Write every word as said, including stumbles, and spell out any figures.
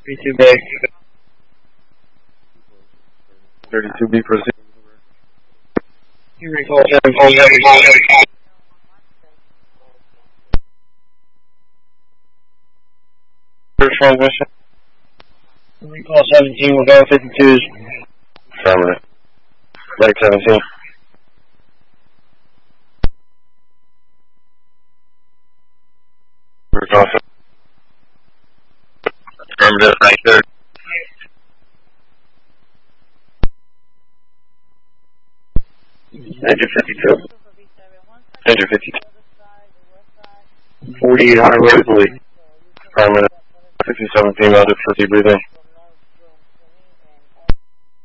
B two B. thirty-two B proceed. You recall seventeen. First transmission. Recall seventeen, we're going fifty-twos. Affirmative. Lake seventeen. Recall affirmative, right there. Engine fifty-two. Engine fifty-two. forty-eight Highway, Affirmative. fifty-seven female, just proceed breathing.